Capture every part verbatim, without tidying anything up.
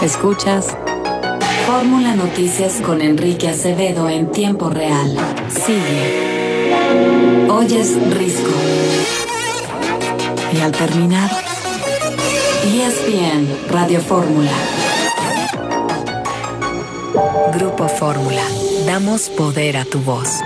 Escuchas Fórmula Noticias con Enrique Acevedo en tiempo real. Sigue. Oyes Risco. Y al terminar, E S P N Radio Fórmula. Grupo Fórmula. Damos poder a tu voz.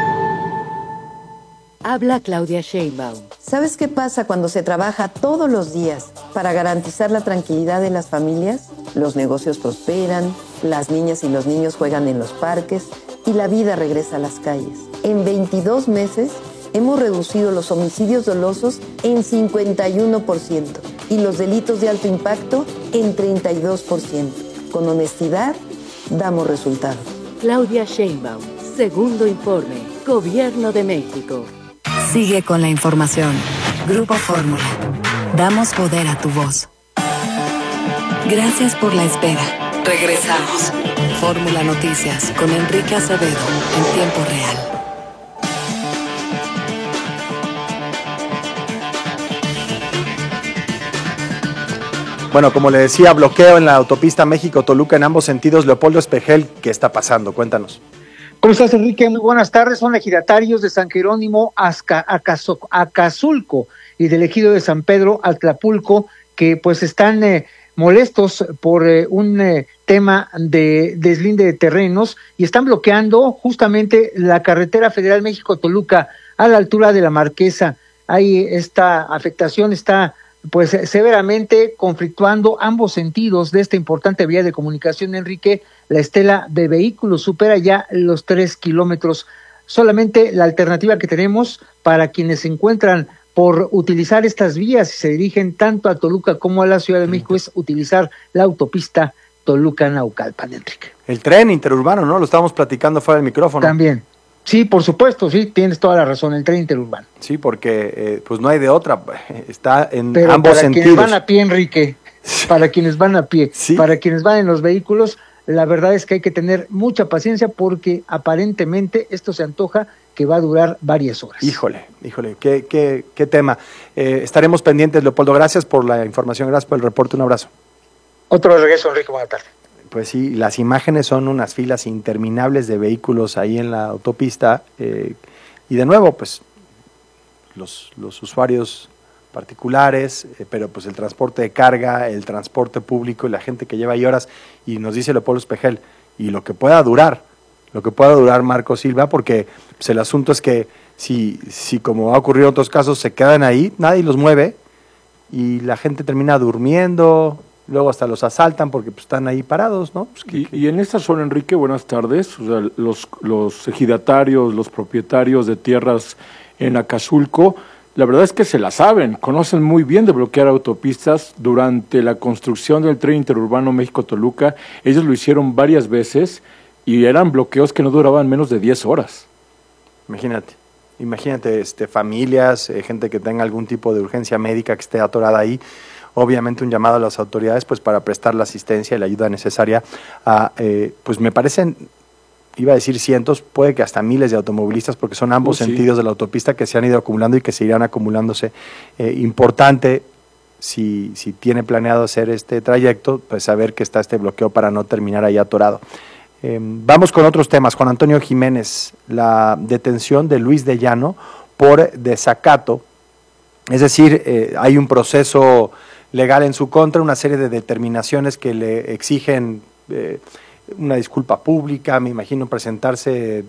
Habla Claudia Sheinbaum. ¿Sabes qué pasa cuando se trabaja todos los días para garantizar la tranquilidad de las familias? Los negocios prosperan, las niñas y los niños juegan en los parques y la vida regresa a las calles. En veintidós meses hemos reducido los homicidios dolosos en cincuenta y uno por ciento y los delitos de alto impacto en treinta y dos por ciento. Con honestidad, damos resultados. Claudia Sheinbaum, segundo informe, Gobierno de México. Sigue con la información. Grupo Fórmula. Damos poder a tu voz. Gracias por la espera. Regresamos. Fórmula Noticias con Enrique Acevedo en tiempo real. Bueno, como le decía, bloqueo en la autopista México-Toluca en ambos sentidos. Leopoldo Espejel, ¿qué está pasando? Cuéntanos. ¿Cómo estás, Enrique? Muy buenas tardes. Son ejidatarios de San Jerónimo a Acazulco y del ejido de San Pedro a Tlapulco que pues están eh, molestos por eh, un eh, tema de deslinde de terrenos y están bloqueando justamente la carretera federal México-Toluca a la altura de la Marquesa. Ahí esta afectación está pues severamente conflictuando ambos sentidos de esta importante vía de comunicación, Enrique. La estela de vehículos supera ya los tres kilómetros. Solamente la alternativa que tenemos para quienes se encuentran por utilizar estas vías y se dirigen tanto a Toluca como a la Ciudad de México es utilizar la autopista Toluca-Naucalpan, Enrique. El tren interurbano, ¿no? Lo estábamos platicando fuera del micrófono. También. Sí, por supuesto, sí, tienes toda la razón, el tren interurbano. Sí, porque eh, pues no hay de otra, está en Pero ambos para sentidos. Quienes van a pie, Enrique, para quienes van a pie, sí. Para quienes van en los vehículos, la verdad es que hay que tener mucha paciencia porque aparentemente esto se antoja que va a durar varias horas. Híjole, híjole, qué, qué, qué tema. Eh, estaremos pendientes, Leopoldo, gracias por la información, gracias por el reporte, un abrazo. Otro regreso, Enrique, buena tarde. Pues sí, las imágenes son unas filas interminables de vehículos ahí en la autopista eh, y de nuevo, pues los, los usuarios particulares, eh, pero pues el transporte de carga, el transporte público y la gente que lleva ahí horas, y nos dice Leopoldo Espejel, y lo que pueda durar, lo que pueda durar Marco Silva, porque pues, el asunto es que si, si como ha ocurrido en otros casos se quedan ahí, nadie los mueve y la gente termina durmiendo. Luego hasta los asaltan porque pues, están ahí parados, ¿no? Pues, y, y en esta zona, Enrique, buenas tardes. O sea, los, los ejidatarios, los propietarios de tierras en Acazulco, la verdad es que se la saben, conocen muy bien de bloquear autopistas. Durante la construcción del tren interurbano México-Toluca, ellos lo hicieron varias veces y eran bloqueos que no duraban menos de diez horas. Imagínate, imagínate este, familias, eh, gente que tenga algún tipo de urgencia médica que esté atorada ahí. Obviamente un llamado a las autoridades pues para prestar la asistencia y la ayuda necesaria a, eh, pues me parecen, iba a decir cientos, puede que hasta miles de automovilistas, porque son ambos uh, sí. sentidos de la autopista que se han ido acumulando y que seguirán acumulándose. Eh, importante, si, si tiene planeado hacer este trayecto, pues saber que está este bloqueo para no terminar ahí atorado. Eh, vamos con otros temas. Juan Antonio Jiménez, la detención de Luis de Llano por desacato, es decir, eh, hay un proceso legal en su contra, una serie de determinaciones que le exigen eh, una disculpa pública, me imagino presentarse,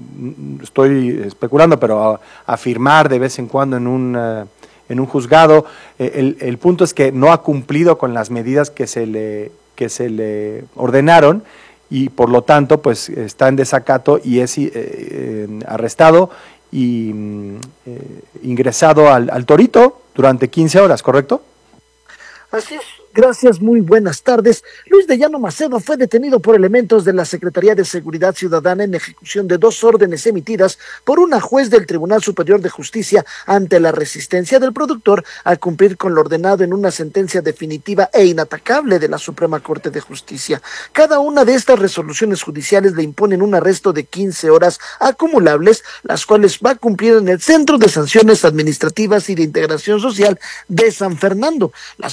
estoy especulando, pero a, a firmar de vez en cuando en un, uh, en un juzgado. Eh, el, el punto es que no ha cumplido con las medidas que se le, que se le ordenaron y por lo tanto pues está en desacato y es eh, eh, arrestado y eh, ingresado al, al Torito durante quince horas, ¿correcto? Así es. Gracias, muy buenas tardes. Luis de Llano Macedo fue detenido por elementos de la Secretaría de Seguridad Ciudadana en ejecución de dos órdenes emitidas por una juez del Tribunal Superior de Justicia ante la resistencia del productor a cumplir con lo ordenado en una sentencia definitiva e inatacable de la Suprema Corte de Justicia. Cada una de estas resoluciones judiciales le imponen un arresto de quince horas acumulables, las cuales va a cumplir en el Centro de Sanciones Administrativas y de Integración Social de San Fernando. Las